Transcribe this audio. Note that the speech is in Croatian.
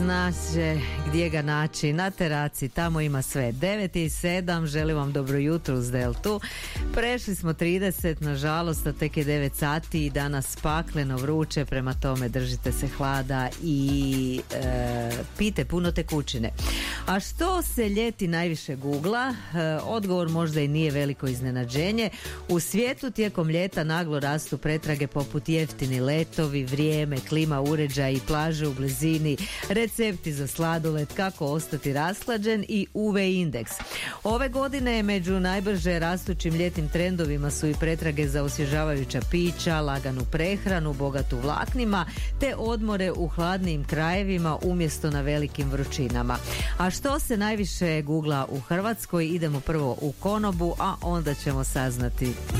znaće gdje ga naći, na teraci, tamo ima sve. 9:07, želim vam dobro jutro uz Deltu. Prešli smo 30, nažalost, a tek je 9 sati i danas pakleno vruće, prema tome držite se hlada i pijte puno tekućine. A što se ljeti najviše googla? Odgovor možda i nije veliko iznenađenje. U svijetu tijekom ljeta naglo rastu pretrage poput jeftini letovi, vrijeme, klima uređaji i plaže u blizini, recepti za sladoled, kako ostati rashlađen i UV indeks. Ove godine među najbrže rastućim ljetnim trendovima su i pretrage za osvježavajuća pića, laganu prehranu, bogatu vlaknima, te odmore u hladnijim krajevima umjesto na velikim vrućinama. A što se najviše googla u Hrvatskoj? Idemo prvo u konobu, a onda ćemo saznati